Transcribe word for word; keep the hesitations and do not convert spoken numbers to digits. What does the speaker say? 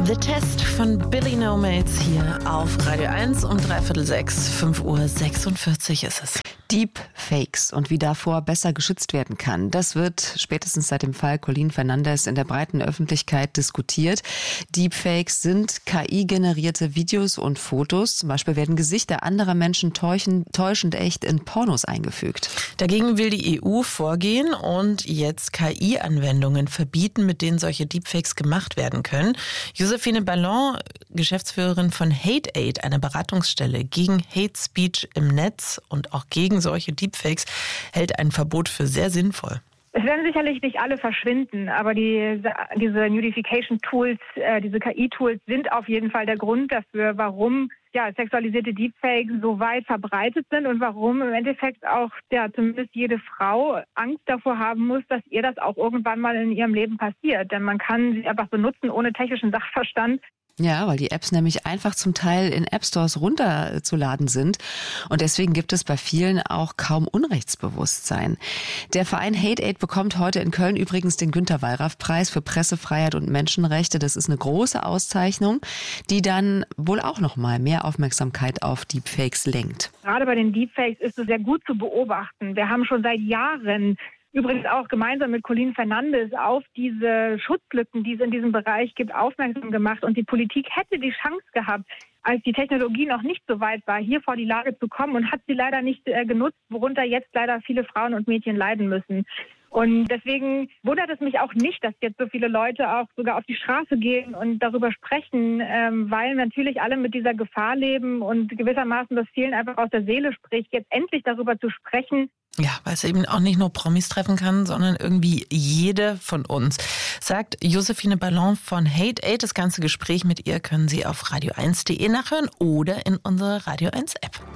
The Test von Billy No Mates hier auf Radio eins um dreiviertel sechs, fünf Uhr sechsundvierzig ist es. Deepfakes und wie davor besser geschützt werden kann. Das wird spätestens seit dem Fall Colleen Fernandes in der breiten Öffentlichkeit diskutiert. Deepfakes sind K I-generierte Videos und Fotos. Zum Beispiel werden Gesichter anderer Menschen täuschen, täuschend echt in Pornos eingefügt. Dagegen will die E U vorgehen und jetzt K I-Anwendungen verbieten, mit denen solche Deepfakes gemacht werden können. Josephine Ballon, Geschäftsführerin von HateAid, einer Beratungsstelle gegen Hate Speech im Netz und auch gegen solche Deepfakes, hält ein Verbot für sehr sinnvoll. Es werden sicherlich nicht alle verschwinden, aber die, diese Nudification-Tools, äh, diese K I-Tools sind auf jeden Fall der Grund dafür, warum ja, sexualisierte Deepfakes so weit verbreitet sind und warum im Endeffekt auch ja, zumindest jede Frau Angst davor haben muss, dass ihr das auch irgendwann mal in ihrem Leben passiert. Denn man kann sie einfach benutzen ohne technischen Sachverstand. Ja, weil die Apps nämlich einfach zum Teil in App-Stores runterzuladen sind. Und deswegen gibt es bei vielen auch kaum Unrechtsbewusstsein. Der Verein HateAid bekommt heute in Köln übrigens den Günter-Wallraff-Preis für Pressefreiheit und Menschenrechte. Das ist eine große Auszeichnung, die dann wohl auch noch mal mehr Aufmerksamkeit auf Deepfakes lenkt. Gerade bei den Deepfakes ist es sehr gut zu beobachten. Wir haben schon seit Jahren übrigens auch gemeinsam mit Colleen Fernandes auf diese Schutzlücken, die es in diesem Bereich gibt, aufmerksam gemacht. Und die Politik hätte die Chance gehabt, als die Technologie noch nicht so weit war, hier vor die Lage zu kommen und hat sie leider nicht äh, genutzt, worunter jetzt leider viele Frauen und Mädchen leiden müssen. Und deswegen wundert es mich auch nicht, dass jetzt so viele Leute auch sogar auf die Straße gehen und darüber sprechen, ähm, weil natürlich alle mit dieser Gefahr leben und gewissermaßen das vielen einfach aus der Seele spricht, jetzt endlich darüber zu sprechen. Ja, weil es eben auch nicht nur Promis treffen kann, sondern irgendwie jede von uns, sagt Josephine Ballon von HateAid. Das ganze Gespräch mit ihr können Sie auf radio eins punkt de nachhören oder in unserer Radio eins App.